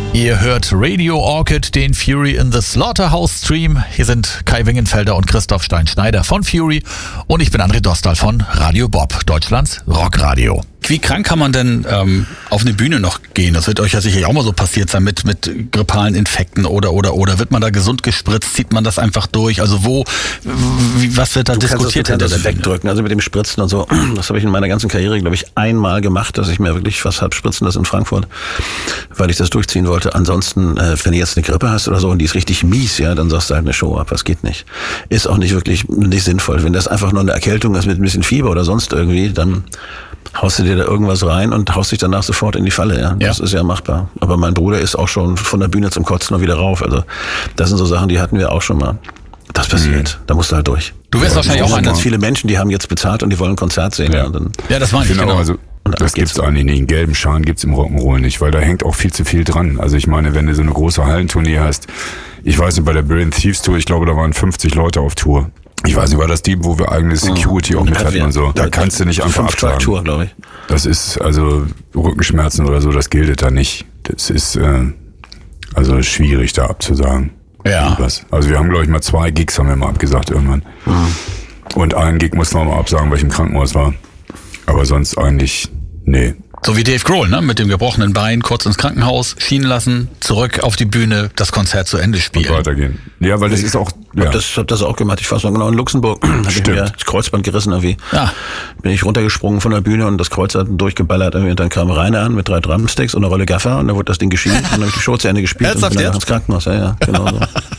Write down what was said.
Ihr hört Radio Orchid, den Fury in the Slaughterhouse Stream. Hier sind Kai Wingenfelder und Christoph Stein-Schneider von Fury und ich bin André Dostal von Radio Bob, Deutschlands Rockradio. Wie krank kann man denn auf eine Bühne noch gehen? Das wird euch ja sicherlich auch mal so passiert sein mit grippalen Infekten oder. Wird man da gesund gespritzt? Zieht man das einfach durch? Also was wird da diskutiert? Du kannst das wegdrücken, also mit dem Spritzen und so. Das habe ich in meiner ganzen Karriere, glaube ich, einmal gemacht, dass ich mir wirklich was hab spritzen lassen in Frankfurt, weil ich das durchziehen wollte. Ansonsten, wenn du jetzt eine Grippe hast oder so und die ist richtig mies, ja, dann sagst du halt eine Show ab. Das geht nicht. Ist auch nicht sinnvoll. Wenn das einfach nur eine Erkältung ist mit ein bisschen Fieber oder sonst irgendwie, dann haust du dir da irgendwas rein und haust dich danach sofort in die Falle, ja. Das ist ja machbar. Aber mein Bruder ist auch schon von der Bühne zum Kotzen und wieder rauf. Also das sind so Sachen, die hatten wir auch schon mal. Das passiert. Da musst du halt durch. Du wirst wahrscheinlich auch ganz viele Menschen, die haben jetzt bezahlt und die wollen ein Konzert sehen. Ja, das meine ich, genau. Also, das gibt's eigentlich nicht. Einen gelben Schal gibt's im Rock'n'Roll nicht, weil da hängt auch viel zu viel dran. Also ich meine, wenn du so eine große Hallentournee hast, ich weiß nicht, bei der Brilliant Thieves Tour, ich glaube, da waren 50 Leute auf Tour. Ich weiß nicht, war das die, wo wir eigene Security auch mit hatten und so. Da kannst du nicht einfach absagen. Tour, glaube ich. Das ist, also Rückenschmerzen oder so, das gilt da nicht. Das ist also schwierig da abzusagen. Ja. Also wir haben, glaube ich, mal 2 Gigs haben wir mal abgesagt irgendwann. Und einen Gig mussten wir mal absagen, weil ich im Krankenhaus war. Aber sonst eigentlich, nee. So wie Dave Grohl, ne? Mit dem gebrochenen Bein, kurz ins Krankenhaus, schienen lassen, zurück auf die Bühne, das Konzert zu Ende spielen. Und weitergehen. Ja, weil das ist auch... Ich hab das auch gemacht. Ich war so genau in Luxemburg. Hab ich mir das Kreuzband gerissen irgendwie. Ja. Bin ich runtergesprungen von der Bühne und das Kreuz hat durchgeballert. Und dann kam Rainer an mit 3 Drumsticks und eine Rolle Gaffer und dann wurde das Ding geschieden. Und dann habe ich die Show zu Ende gespielt und bin dann ins Krankenhaus. Ja, genau so.